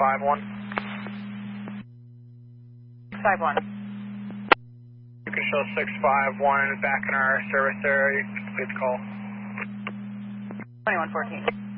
651. 651. You can show 651 back in our service area. You can complete the call. 2114.